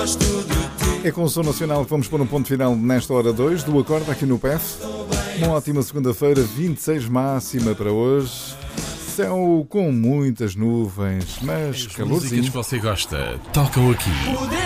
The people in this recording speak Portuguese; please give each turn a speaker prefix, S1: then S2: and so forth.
S1: É com o Som Nacional que vamos pôr um ponto final nesta hora 2 do Acorda aqui no PEF. Uma ótima segunda-feira, 26 máxima para hoje. Céu com muitas nuvens, mas calorzinho.
S2: As músicas que você gosta tocam aqui.